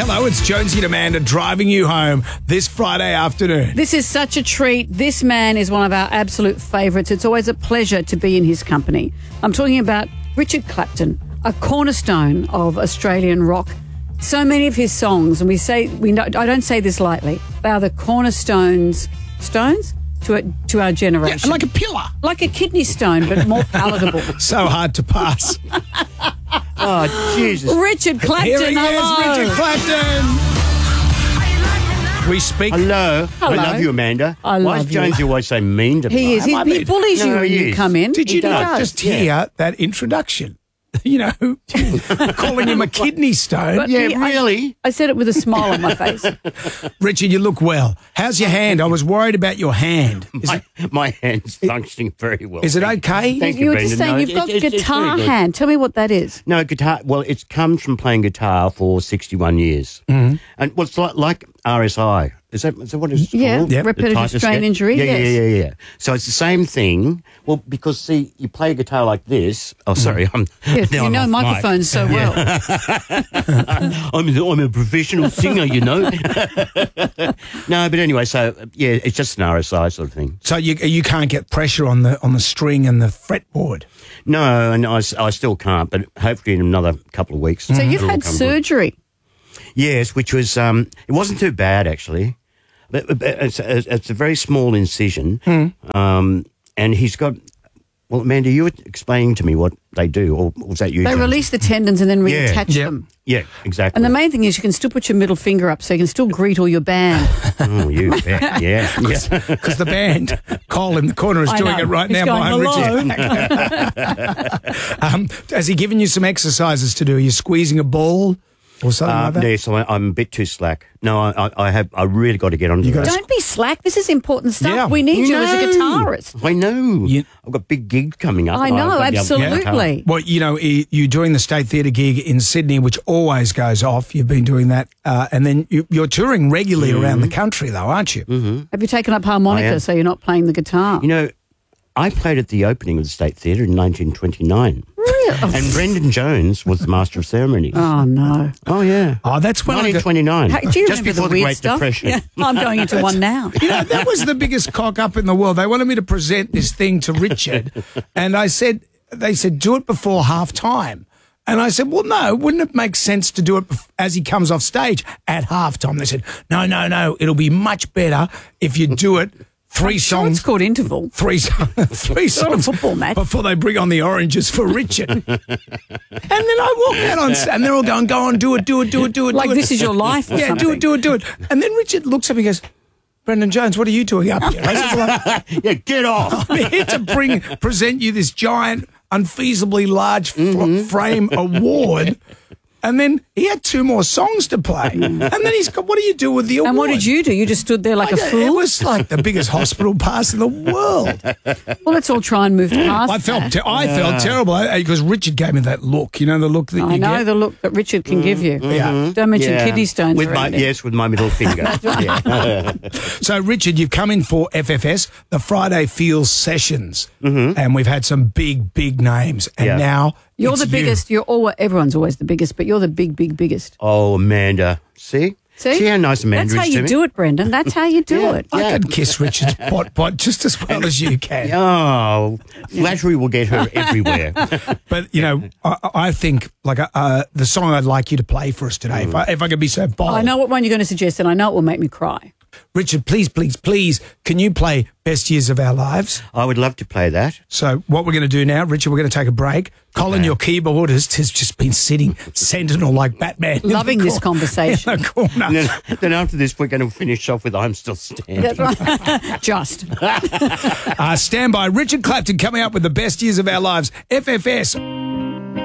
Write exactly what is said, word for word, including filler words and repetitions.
Hello, it's Jonesy and Amanda driving you home this Friday afternoon. This is such a treat. This man is one of our absolute favourites. It's always a pleasure to be in his company. I'm talking about Richard Clapton, a cornerstone of Australian rock. So many of his songs, and we say we know, I don't say this lightly, they are the cornerstones stones to a, to our generation. Yeah, like a pillar. Like a kidney stone, but more palatable. So hard to pass. Oh, Jesus. Richard Clapton, Here he hello. is, Richard Clapton. We speak. Hello. Hello. I love you, Amanda. I Why love is Jonesy always so mean to me? He is. He, I he mean- bullies you No, when he you is. come in. Did you He not does. just hear that introduction? You know, calling him a kidney stone. But Yeah, he- I- really? I said it with a smile on my face. Richard, you look well. How's your hand? I was worried about your hand. Is, My, it, my hand's functioning very well. is it okay? Thank You you, were just Brendan. saying No, you've it- got it's- it's guitar very good. hand. Tell me what that is. No, guitar. Well, it's comes from playing guitar for sixty-one years. Mm-hmm. And well, it's like, like R S I. Is that, is that what it's Yeah, called? Yep. The repetitive tightness strain scale? injury, Yeah, yes. yeah, yeah, yeah. So it's the same thing. Well, because, see, you play a guitar like this. Oh, sorry. I'm, Yes, now you I'm know off mic. microphones so well. I'm, I'm a professional singer, you know. No, but anyway, so, yeah, it's just an R S I sort of thing. So you you can't get pressure on the on the string and the fretboard. No, and I, s- I still can't, but hopefully in another couple of weeks. So you've it'll had come good. surgery. Yes, which was, um, it wasn't too bad, actually. But, but it's, it's a very small incision. Um, and he's got, well, Amanda, you were explaining to me what they do, or was that you? They Jonesy? release the tendons and then Yeah. reattach Yep. them. Yeah, exactly. And the main thing is you can still put your middle finger up so you can still greet all your band. Oh, you bet. Yeah. yeah. Because the band, Cole in the corner, is I doing know. it right He's now going, behind Richard. um, has he given you some exercises to do? Are you squeezing a ball or something Uh, like that? yes, I, I'm a bit too slack. No, I, I, I have. I really got to get onto You that. gotta- Don't be slack. This is important stuff. Yeah. We need you as a No. guitarist. I know. You- I've got big gigs coming up. I and know, I've got to be able to play guitar. absolutely. Well, you know, y- you're doing the State Theatre gig in Sydney, which always goes off. You've been doing that. Uh, and then you, you're touring regularly around the country, though, aren't you? Mm-hmm. Have you taken up I harmonica am. so you're not playing the guitar? You know, I played at the opening of the State Theatre in nineteen twenty-nine. Really? Oh, And Brendan Jones was the Master of Ceremonies. oh, no. Oh, yeah. Oh, that's when I nineteen got... twenty-nine. Hey, do you Just remember before the the, weird Great stuff? Depression. Yeah, I'm going into one now. You know, that was the biggest cock up in the world. They wanted me to present this thing to Richard, and I said, they said, do it before half time. And I said, well, no, wouldn't it make sense to do it bef- as he comes off stage at half time? They said, no, no, no, it'll be much better if you do it three I'm sure songs. it's called interval. Three, so- three not a songs football match. before they bring on the oranges for Richard. And then I walk out on stage and they're all going, go on, do it, do it, do it, do it. Like do it. this is your life or Yeah, something. do it, do it, do it. And then Richard looks at me and goes, Brendan Jones, what are you doing up here? I said, well, Yeah, get off. I'm here to bring, present you this giant, unfeasibly large fl- Mm-hmm. frame award. And then he had two more songs to play. And then he's got, what do you do with the award? And what did you do? You just stood there like a I- It fool? was like the biggest hospital pass in the world. Well, let's all try and move past I felt that. te- I felt terrible I- because Richard gave me that look. You know the look that I you know get. the look that Richard can give you. Yeah. Don't mention Yeah. kidney stones With my, around it. yes, with my middle finger. Yeah. So Richard, you've come in for F F S, the Friday Feels Sessions, and we've had some big, big names, and Yeah. now You're it's the you. biggest. You're always, everyone's always the biggest, but you're the big, big, biggest. Oh, Amanda. See? See? how nice Amanda That's how is you to me? do it, Brendan. That's how you do Yeah. it. I Yeah. can kiss Richard's pot pot just as well as you can. Oh, flattery will get her everywhere. But you know, I, I think like uh, uh, the song I'd like you to play for us today, if I if I could be so bold. I know what one you're going to suggest, and I know it will make me cry. Richard, please, please, please, can you play Best Years of Our Lives? I would love to play that. So what we're going to do now, Richard, we're going to take a break. Colin, your keyboardist, has just been sitting sentinel like Batman. in the Loving this cor- conversation. In the corner. And then, then after this, we're going to finish off with I'm Still Standing. That's right. Just. Uh, stand by. Richard Clapton coming up with the best years of our lives. F F S